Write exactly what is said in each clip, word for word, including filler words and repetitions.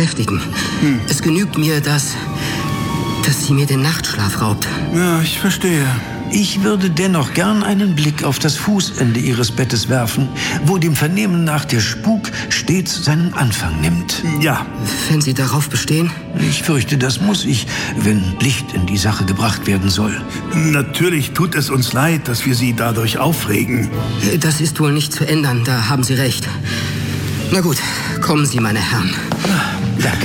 beschäftigen. Hm. Es genügt mir, dass, dass sie mir den Nachtschlaf raubt. Ja, ich verstehe. Ich würde dennoch gern einen Blick auf das Fußende Ihres Bettes werfen, wo dem Vernehmen nach der Spuk stets seinen Anfang nimmt. Ja. Wenn Sie darauf bestehen? Ich fürchte, das muss ich, wenn Licht in die Sache gebracht werden soll. Natürlich tut es uns leid, dass wir Sie dadurch aufregen. Das ist wohl nicht zu ändern, da haben Sie recht. Na gut, kommen Sie, meine Herren. Danke.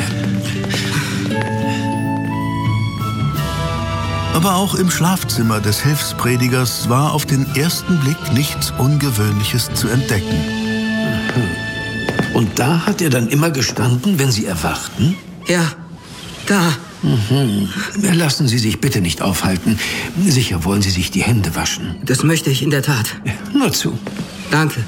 Aber auch im Schlafzimmer des Hilfspredigers war auf den ersten Blick nichts Ungewöhnliches zu entdecken. Und da hat er dann immer gestanden, wenn Sie erwachten? Ja, da. Mhm. Lassen Sie sich bitte nicht aufhalten. Sicher wollen Sie sich die Hände waschen. Das möchte ich in der Tat. Ja, nur zu. Danke.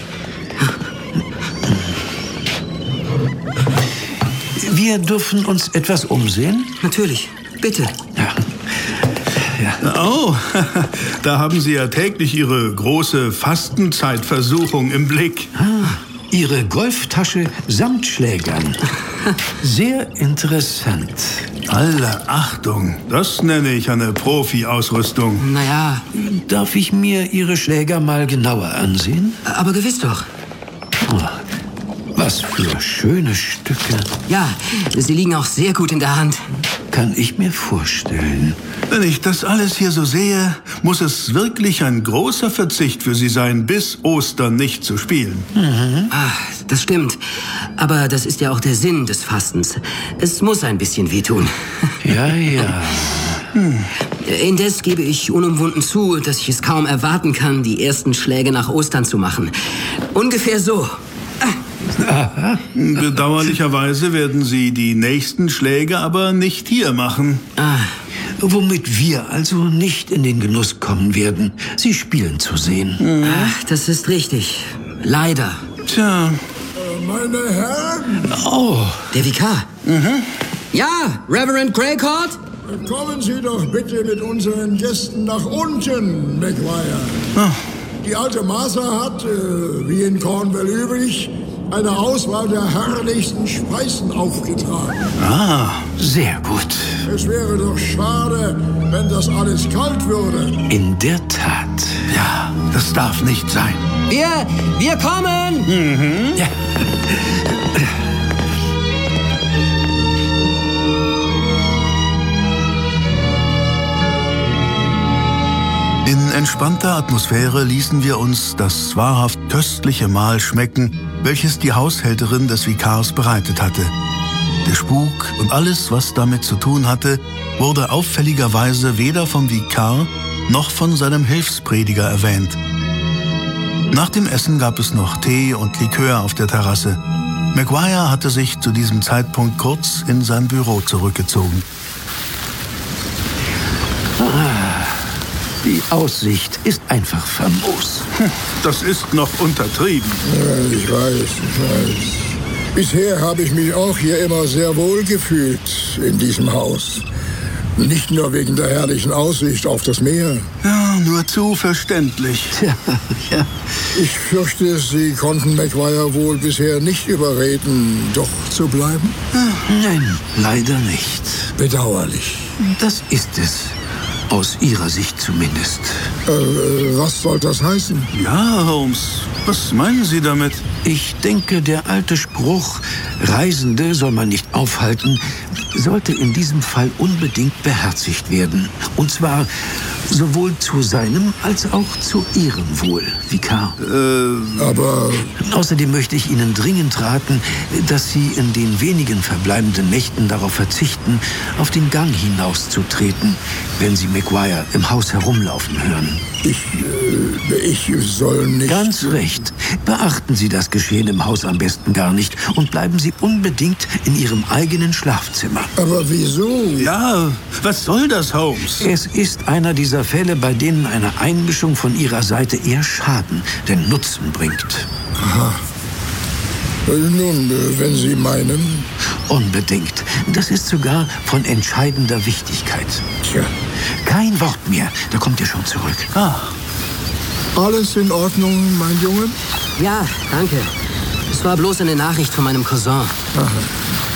Wir dürfen uns etwas umsehen? Natürlich, bitte. Ja. Ja. Oh, da haben Sie ja täglich Ihre große Fastenzeitversuchung im Blick. Ah, Ihre Golftasche samt Schlägern. Sehr interessant. Alle Achtung, das nenne ich eine Profi-Ausrüstung. Naja. Darf ich mir Ihre Schläger mal genauer ansehen? Aber gewiss doch. Oh, was für schöne Stücke. Ja, sie liegen auch sehr gut in der Hand. Kann ich mir vorstellen. Wenn ich das alles hier so sehe, muss es wirklich ein großer Verzicht für Sie sein, bis Ostern nicht zu spielen. Mhm. Ah, das stimmt. Aber das ist ja auch der Sinn des Fastens. Es muss ein bisschen wehtun. Ja, ja. Hm. Indes gebe ich unumwunden zu, dass ich es kaum erwarten kann, die ersten Schläge nach Ostern zu machen. Ungefähr so. Aha. Bedauerlicherweise werden Sie die nächsten Schläge aber nicht hier machen. Ah. Womit wir also nicht in den Genuss kommen werden, Sie spielen zu sehen. Mhm. Ach, das ist richtig. Leider. Tja. Äh, meine Herren. Oh. Der Vikar. Mhm. Ja, Reverend Greycourt. Kommen Sie doch bitte mit unseren Gästen nach unten, Maguire. Oh. Die alte Martha hat, äh, wie in Cornwall üblich, eine Auswahl der herrlichsten Speisen aufgetragen. Ah, sehr gut. Es wäre doch schade, wenn das alles kalt würde. In der Tat. Ja, das darf nicht sein. Wir, wir kommen! Mhm. Ja. In entspannter Atmosphäre ließen wir uns das wahrhaft köstliche Mahl schmecken, welches die Haushälterin des Vikars bereitet hatte. Der Spuk und alles, was damit zu tun hatte, wurde auffälligerweise weder vom Vikar noch von seinem Hilfsprediger erwähnt. Nach dem Essen gab es noch Tee und Likör auf der Terrasse. Maguire hatte sich zu diesem Zeitpunkt kurz in sein Büro zurückgezogen. Ah, die Aussicht ist einfach famos. Das ist noch untertrieben. Ja, ich weiß, ich weiß. Bisher habe ich mich auch hier immer sehr wohl gefühlt in diesem Haus. Nicht nur wegen der herrlichen Aussicht auf das Meer. Ja, nur zu verständlich. Ja, ja. Ich fürchte, Sie konnten Maguire wohl bisher nicht überreden, doch zu bleiben? Nein, leider nicht. Bedauerlich. Das ist es. Aus Ihrer Sicht zumindest. Äh, was soll das heißen? Ja, Holmes, was meinen Sie damit? Ich denke, der alte Spruch, Reisende soll man nicht aufhalten, sollte in diesem Fall unbedingt beherzigt werden. Und zwar sowohl zu seinem als auch zu Ihrem Wohl, Vikar. Äh, Aber... Außerdem möchte ich Ihnen dringend raten, dass Sie in den wenigen verbleibenden Nächten darauf verzichten, auf den Gang hinauszutreten, wenn Sie Maguire im Haus herumlaufen hören. Ich, äh, ich soll nicht... Ganz recht. Beachten Sie das Geschehen im Haus am besten gar nicht und bleiben Sie unbedingt in Ihrem eigenen Schlafzimmer. Aber wieso? ja, was soll das, Holmes? Es ist einer dieser Fälle, bei denen eine Einmischung von Ihrer Seite eher Schaden denn Nutzen bringt. Aha. Äh, Nun, äh, wenn Sie meinen... Unbedingt. Das ist sogar von entscheidender Wichtigkeit. Tja. Kein Wort mehr, da kommt ihr schon zurück. Ah, Alles in Ordnung, mein Junge? Ja, danke. Es war bloß eine Nachricht von meinem Cousin. Aha.